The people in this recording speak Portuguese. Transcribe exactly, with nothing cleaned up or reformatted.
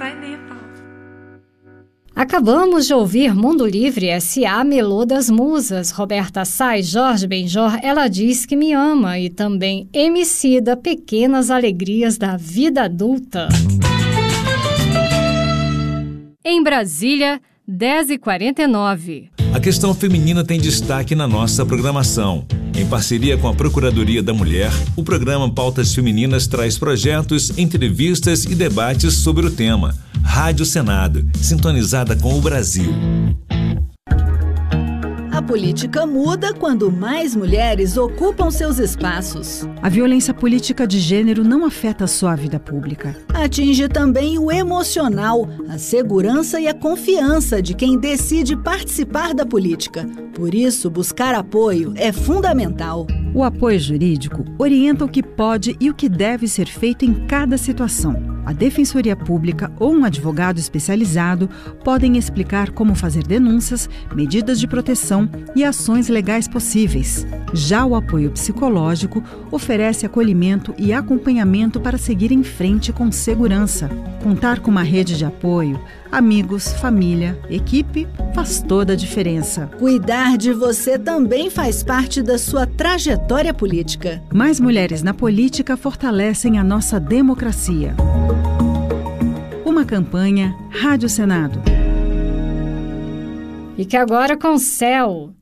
vai ver, Paulo. Acabamos de ouvir Mundo Livre S A Melô das Musas, Roberta Sá e Jorge Benjor, Ela Diz Que Me Ama, e também Emicida, Pequenas Alegrias da Vida Adulta. Em Brasília, dez e quarenta e nove. A questão feminina tem destaque na nossa programação. Em parceria com a Procuradoria da Mulher, o programa Pautas Femininas traz projetos, entrevistas e debates sobre o tema. Rádio Senado, sintonizada com o Brasil. A política muda quando mais mulheres ocupam seus espaços. A violência política de gênero não afeta só a vida pública. Atinge também o emocional, a segurança e a confiança de quem decide participar da política. Por isso, buscar apoio é fundamental. O apoio jurídico orienta o que pode e o que deve ser feito em cada situação. A Defensoria Pública ou um advogado especializado podem explicar como fazer denúncias, medidas de proteção e ações legais possíveis. Já o apoio psicológico oferece acolhimento e acompanhamento para seguir em frente com segurança. Contar com uma rede de apoio, amigos, família, equipe, faz toda a diferença. Cuidar de você também faz parte da sua trajetória política. Mais mulheres na política fortalecem a nossa democracia. Uma campanha Rádio Senado. E que agora com Céu.